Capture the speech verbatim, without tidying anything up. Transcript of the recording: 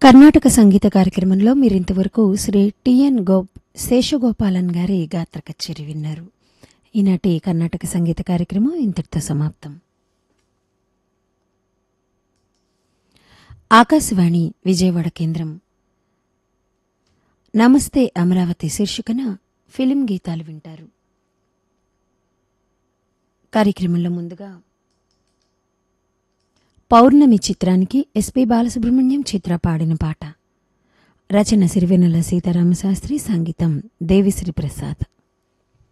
కర్ణాటక సంగీత కార్యక్రమంలో మీరింతవరకు Shri TN go Seshagopalan గారి గాత్ర కచేరీ విన్నారు. ఈనాటి కర్ణాటక సంగీత కార్యక్రమం ఇంతటితో సమాప్తం. ఆకాశవాణి విజయవాడ కేంద్రం. నమస్తే అమరావతి శీర్షికన ఫిలిం గీతాలు వింటారు. కార్యక్రమంలో ముందుగా పౌర్ణమి చిత్రానికి ఎస్పి బాలసుబ్రహ్మణ్యం చిత్ర పాడిన పాట. రచన సిరివెన్నెల సీతారామశాస్త్రి, సంగీతం దేవిశ్రీ ప్రసాద్.